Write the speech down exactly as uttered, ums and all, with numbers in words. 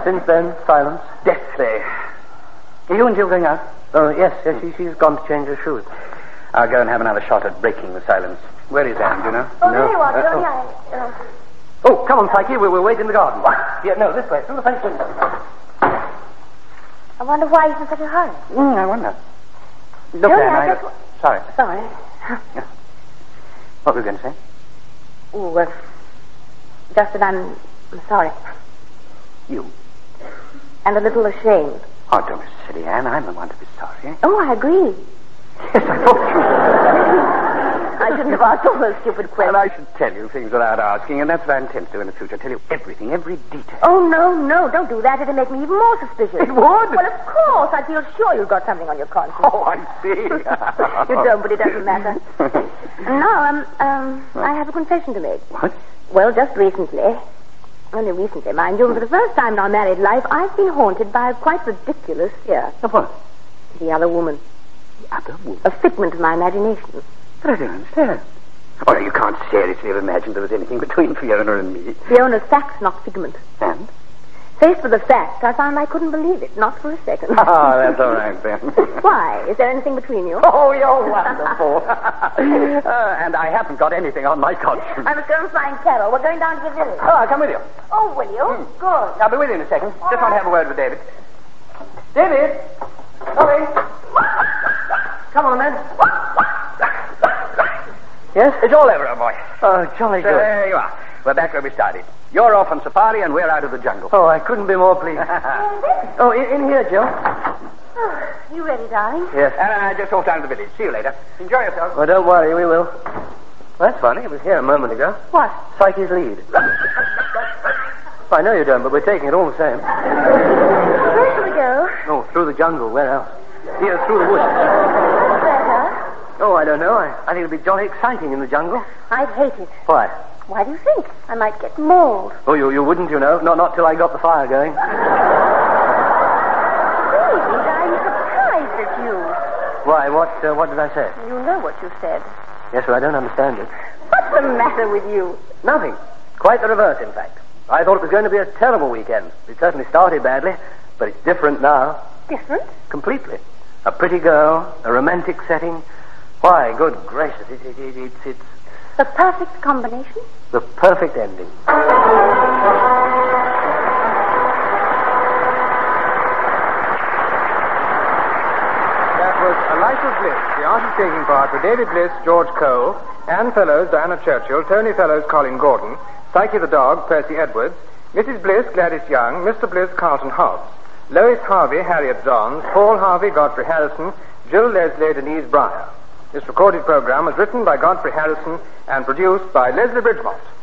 since then, silence. Deathly. Are you and Jill going out? Oh, yes, yes, she, she's gone to change her shoes. I'll go and have another shot at breaking the silence. Where is Anne, do you know? Oh, No. there you are, Uh, Johnny. oh. I, uh... Oh, come on, Psyche, we'll, we'll wait in the garden. What? Yeah, no, this way, through the French window. I wonder why he's in such a hurry. Mm, I wonder. Look, Johnny, Anne, I I... just... Sorry. Sorry. Yeah. What were you going to say? Oh, uh, just that I'm sorry. You? And a little ashamed. Oh, don't be silly, Anne. I'm the one to be sorry. Oh, I agree. Yes, I thought you... I shouldn't have asked all those stupid questions. And I should tell you things without asking, and that's what I intend to do in the future. Tell you everything, every detail. Oh, no, no, don't do that. It'll make me even more suspicious. It would? Well, of course. I feel sure you've got something on your conscience. Oh, I see. You don't, but it doesn't matter. Now, um, um, I have a confession to make. What? Well, just recently, only recently, mind you, for the first time in our married life, I've been haunted by a quite ridiculous fear. Of what? The other woman. The other woman? A figment of my imagination. But I don't understand. Oh, no, you can't seriously have imagined there was anything between Fiona and me. Fiona's facts, not figment. And? Faced with the fact, I found I couldn't believe it, not for a second. Oh, that's all right, then. Why? Is there anything between you? Oh, you're wonderful. uh, and I haven't got anything on my conscience. I must go and find Carol. We're going down to the village. Oh, I'll come with you. Oh, will you? Hmm. Good. I'll be with you in a second. Just want to have a word with David. David! Sorry. Come on, then. Yes? It's all over, boy. Oh, jolly good. There you are. We're back where we started. You're off on safari and we're out of the jungle. Oh, I couldn't be more pleased. Oh, in, in here, Jill. Oh, you ready, darling? Yes. And I just off down to the village. See you later. Enjoy yourself. Well, don't worry, we will. Well, that's funny. It was here a moment ago. What? Psyche's lead. I know you don't, but we're taking it all the same. Where shall we go? Oh, through the jungle. Where else? Here, through the woods. Better. Oh, I don't know. I, I think it'll be jolly exciting in the jungle. I'd hate it. Why? Why do you think? I might get mauled. Oh, you, you wouldn't, you know. Not, not till I got the fire going. David, I'm surprised at you. Why, what, uh, what did I say? You know what you said. Yes, well, I don't understand it. What's the matter with you? Nothing. Quite the reverse, in fact. I thought it was going to be a terrible weekend. It certainly started badly, but it's different now. Different? Completely. A pretty girl, a romantic setting. Why, good gracious, it, it, it, it's, it's The perfect combination? the perfect ending. That was A Life of Bliss. The artists taking part were David Bliss, George Cole, Anne Fellows, Diana Churchill, Tony Fellows, Colin Gordon, Psyche the dog, Percy Edwards, Missus Bliss, Gladys Young, Mister Bliss, Carlton Hobbs, Lois Harvey, Harriet Johns, Paul Harvey, Godfrey Harrison, Jill Leslie, Denise Breyer. This recorded program was written by Godfrey Harrison and produced by Leslie Bridgemont.